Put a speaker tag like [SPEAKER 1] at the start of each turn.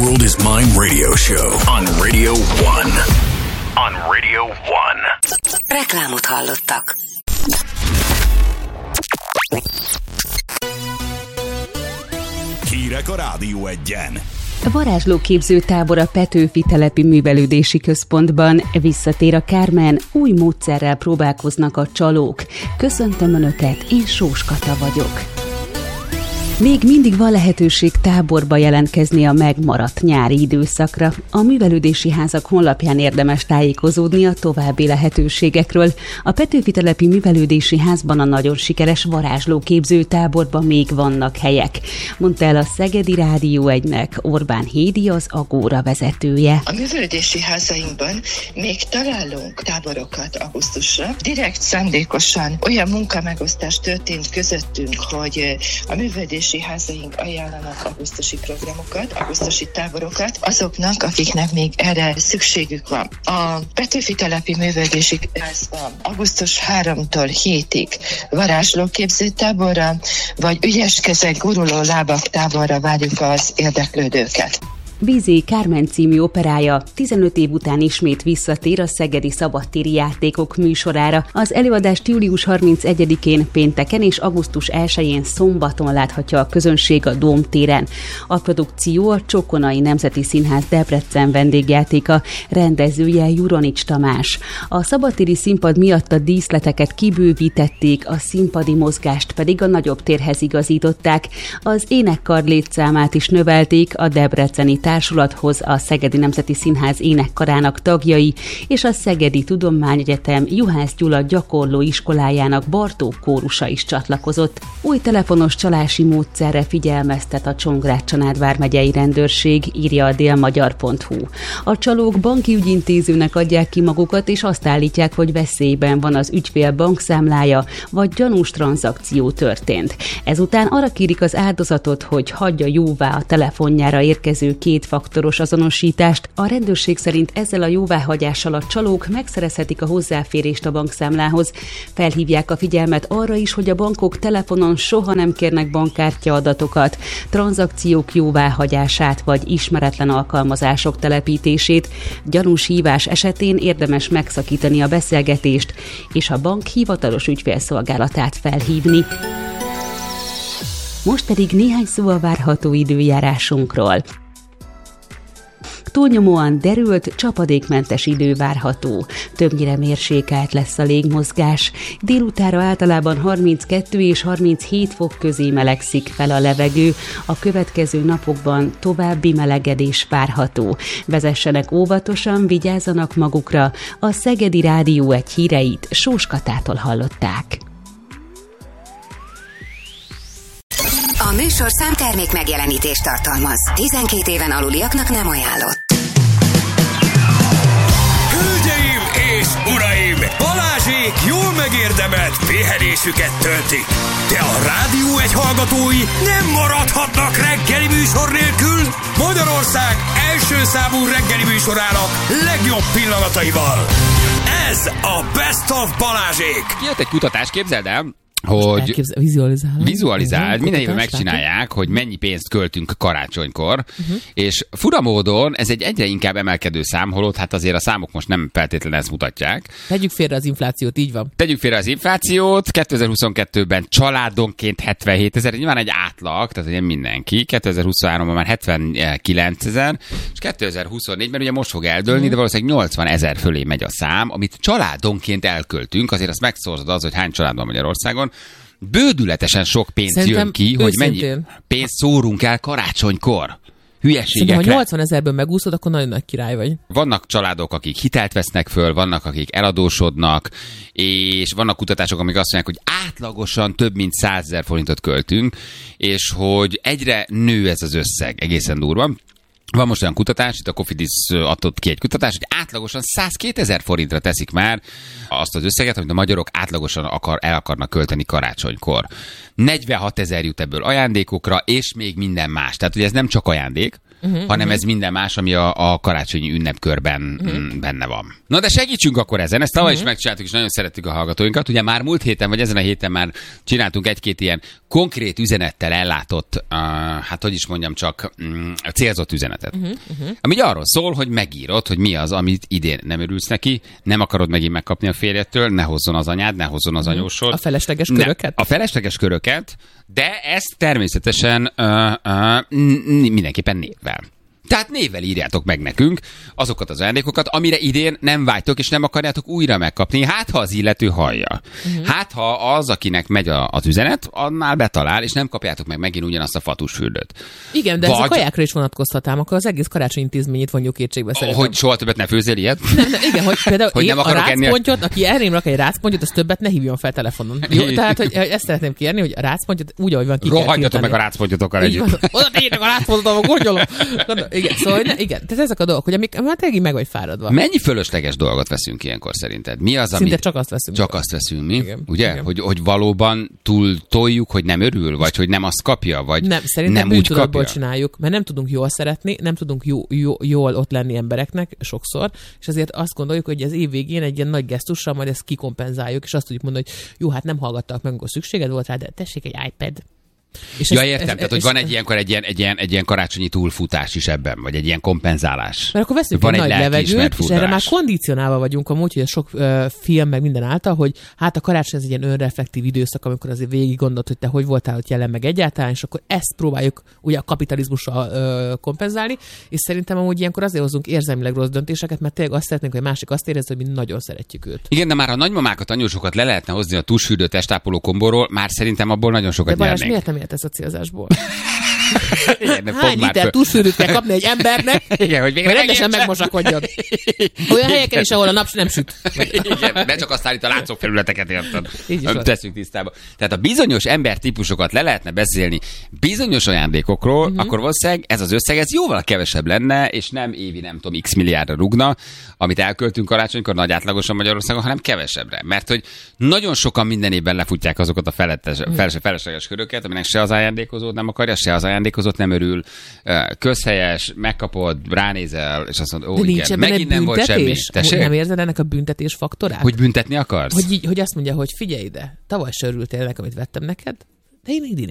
[SPEAKER 1] World is Mine radio show on Radio 1. On Radio 1.
[SPEAKER 2] Reklámot hallottak.
[SPEAKER 1] Hírek a Rádió 1-en.
[SPEAKER 3] Varázslóképző tábor a Petőfi Telepi Művelődési Központban. Visszatér a Kármen, új módszerrel próbálkoznak a csalók. Köszöntöm Önöket, én Sós Kata vagyok. Még mindig van lehetőség táborba jelentkezni a megmaradt nyári időszakra. A művelődési házak honlapján érdemes tájékozódni a további lehetőségekről. A Petőfi Telepi Művelődési Házban a nagyon sikeres varázslóképző táborban még vannak helyek, mondta el a Szegedi Rádió 1-nek Orbán Hédi, az Agóra vezetője.
[SPEAKER 4] A művelődési házainkban még találunk táborokat augusztusra. Direkt szándékosan olyan munkamegosztás történt közöttünk, hogy a művelődési házaink ajánlanak augusztusi programokat, augusztusi táborokat azoknak, akiknek még erre szükségük van. A Petőfi Telepi Művelődési Házban augusztus 3-tól 7-ig varázslóképző táborra, vagy ügyes kezek, guruló lábak táborra várjuk az érdeklődőket.
[SPEAKER 3] Bizé Kármen című operája 15 év után ismét visszatér a szegedi szabadtéri játékok műsorára. Az előadást július 31-én pénteken és augusztus 1-én szombaton láthatja a közönség a Dóm téren. A produkció a Csokonai Nemzeti Színház Debrecen vendégjátéka, rendezője Juronics Tamás. A szabadtéri színpad miatt a díszleteket kibővítették, a színpadi mozgást pedig a nagyobb térhez igazították. Az énekkar létszámát is növelték, a debreceni társulathoz a Szegedi Nemzeti Színház énekkarának tagjai és a Szegedi Tudományegyetem Juhász Gyula gyakorló iskolájának Bartók kórusa is csatlakozott. Új telefonos csalási módszerre figyelmeztet a Csongrád-Csanád vármegyei rendőrség, írja a délmagyar.hu. A csalók banki ügyintézőnek adják ki magukat, és azt állítják, hogy veszélyben van az ügyfél bankszámlája, vagy gyanús tranzakció történt. Ezután arra kérik az áldozatot, hogy hagyja jóvá a telefonjára érkező kétfaktoros azonosítást. A rendőrség szerint ezzel a jóváhagyással a csalók megszerezhetik a hozzáférést a bankszámlához. Felhívják a figyelmet arra is, hogy a bankok telefonon soha nem kérnek bankkártya adatokat, tranzakciók jóváhagyását vagy ismeretlen alkalmazások telepítését. Gyanús hívás esetén érdemes megszakítani a beszélgetést, és a bank hivatalos ügyfélszolgálatát felhívni. Most pedig néhány szó a várható időjárásunkról. Túlnyomóan derült, csapadékmentes idő várható. Többnyire mérsékelt lesz a légmozgás. Délutánra általában 32 és 37 fok közé melegszik fel a levegő. A következő napokban további melegedés várható. Vezessenek óvatosan, vigyázzanak magukra. A Szegedi Rádió 1 híreit Sós Katától hallották.
[SPEAKER 2] A műsorszám termék megjelenítést tartalmaz. 12 éven aluliaknak nem ajánlott.
[SPEAKER 1] Hölgyeim és uraim! Balázsék jól megérdemelt pihenésüket töltik. De a Rádió 1 hallgatói nem maradhatnak reggeli műsor nélkül. Magyarország első számú reggeli műsorának legjobb pillanataival. Ez a Best of Balázsék.
[SPEAKER 5] Kijött egy kutatás, képzeld el, hogy vizualizáld, minden évben megcsinálják, hogy mennyi pénzt költünk karácsonykor, és fura módon ez egy egyre inkább emelkedő szám, holott hát azért a számok most nem feltétlenül ezt mutatják.
[SPEAKER 6] Tegyük félre az inflációt, így van.
[SPEAKER 5] Tegyük félre az inflációt, 2022-ben családonként 77 000, nyilván egy átlag, tehát ugye mindenki, 2023-ban már 79 000, és 2024-ben ugye most fog eldőlni, de valószínűleg 80 000 fölé megy a szám, amit családonként elköltünk, azért azt megszorzod az, hogy hány család van Magyarországon. Bődületesen sok pénz
[SPEAKER 6] szerintem
[SPEAKER 5] jön ki, hogy mennyi pénzt szórunk el karácsonykor. Hülyeségekre.
[SPEAKER 6] Szerintem, ha 80 000-ből megúszod, akkor nagyon nagy király vagy.
[SPEAKER 5] Vannak családok, akik hitelt vesznek föl, vannak, akik eladósodnak, és vannak kutatások, amik azt mondják, hogy átlagosan több mint 100 000 forintot költünk, és hogy egyre nő ez az összeg, egészen durva. Van most olyan kutatás, itt a Cofidis adott ki egy kutatás, hogy átlagosan 102 000 forintra teszik már azt az összeget, amit a magyarok átlagosan el akarnak költeni karácsonykor. 46 000 jut ebből ajándékokra, és még minden más. Tehát ugye ez nem csak ajándék, hanem ez minden más, ami a karácsonyi ünnepkörben benne van. Na de segítsünk akkor ezen, ezt tavaly is megcsináltuk, és nagyon szerettük a hallgatóinkat. Ugye már múlt héten, vagy ezen a héten már csináltunk egy-két ilyen konkrét üzenettel ellátott, hát hogy is mondjam, csak célzott üzenetet. Ami arról szól, hogy megírod, hogy mi az, amit idén nem örülsz neki, nem akarod megint megkapni a férjettől, ne hozzon az anyád, ne hozzon az anyósod.
[SPEAKER 6] A felesleges köröket?
[SPEAKER 5] A felesleges köröket, de ezt természetesen mindenképpen névvel. Tehát névvel írjátok meg nekünk azokat az ajándékokat, amire idén nem vágytok, és nem akarjátok újra megkapni. Hát, ha az illető hallja. Hát, ha az, akinek megy az üzenet, annál betalál, és nem kapjátok meg megint ugyanazt a fatusfürdőt.
[SPEAKER 6] Igen, de ez a kajákra is vonatkozhatám, akkor az egész karácsonyi intézményét vonjuk kétségbe szerintem.
[SPEAKER 5] Hogy soha többet ne főzzél ilyet?
[SPEAKER 6] Nem, igen, hogy például
[SPEAKER 5] hogy
[SPEAKER 6] én a rácpontyot, aki elrém rak egy rácpontyot, az többet ne hívjon fel telefonon. Jó, tehát, hogy ezt szeretném kérni, hogy a rácpontyot úgy, ahogy van, ki kell
[SPEAKER 5] rohadjatok meg a rácpontyotokkal együtt.
[SPEAKER 6] Oda tényleg a rácpontot, gondolom. Igen, szóval igen, tehát ezek a dolgok, hogy amik már tényleg meg vagy fáradva.
[SPEAKER 5] Mennyi fölösleges dolgot veszünk ilyenkor szerinted? Mi az, ami...
[SPEAKER 6] Szinte csak azt veszünk.
[SPEAKER 5] Csak azt veszünk, mi?
[SPEAKER 6] Igen,
[SPEAKER 5] ugye?
[SPEAKER 6] Igen.
[SPEAKER 5] Hogy valóban túl toljuk, hogy nem örül, vagy hogy nem azt kapja, vagy
[SPEAKER 6] nem, szerintem
[SPEAKER 5] nem úgy kapja.
[SPEAKER 6] csináljuk, mert nem tudunk jól szeretni, nem tudunk jól ott lenni embereknek sokszor, és ezért azt gondoljuk, hogy az év végén egy ilyen nagy gesztussal majd ezt kikompenzáljuk, és azt tudjuk mondani, hogy jó, hát nem hallgattak meg, amikor szükséged volt rá, de tessék egy iPad.
[SPEAKER 5] És ja, értem, tehát hogy van egy ilyen karácsonyi túlfutás is ebben, vagy egy ilyen kompenzálás.
[SPEAKER 6] Mert akkor veszünk egy nagy levegőt, és erre már kondicionálva vagyunk amúgy, hogy a sok film meg minden által, hogy hát a karácsony ez egy ilyen önreflektív időszak, amikor azért végig gondolod, hogy te hogy voltál ott jelen meg egyáltalán, és akkor ezt próbáljuk ugye a kapitalizmussal kompenzálni, és szerintem amúgy ilyenkor azért hozunk érzelmileg rossz döntéseket, mert tényleg azt szeretnénk, hogy másik azt érezze, hogy mi nagyon szeretjük őt.
[SPEAKER 5] Igen, de már a nagymamákat, anyósokat le lehetne hozni a tusfürdő testápoló komborról, már szerintem abból nagyon sokat nyernénk. Ez a célzásból. Igen,
[SPEAKER 6] hány liter tusfürdőt kell kapni egy embernek,
[SPEAKER 5] igen, hogy
[SPEAKER 6] rendesen megmosakodjon. Olyan helyeken is, ahol a nap nem süt.
[SPEAKER 5] Igen, ne csak azt állít a látszófelületeket, érted? Teszünk tisztába. Tehát a bizonyos embertípusokat le lehetne beszélni bizonyos ajándékokról, akkor valószínűleg ez az összeg ez jóval kevesebb lenne, és nem évi nem tudom x milliárdra rugna, amit elköltünk karácsonykor nagy átlagosan Magyarországon, hanem kevesebbre. Mert hogy nagyon sokan minden évben lefutják azokat a felesleges köröket, aminek se az ajándékozót nem akarja, se az ajándékozót nem örül, közhelyes, megkapod, ránézel, és azt mondod, ó igen, megint nem volt semmi.
[SPEAKER 6] Nem érzed ennek a büntetés faktorát?
[SPEAKER 5] Hogy büntetni akarsz?
[SPEAKER 6] Hogy azt mondja, hogy figyelj ide, tavaly se örültél nekem, amit vettem neked, de én idén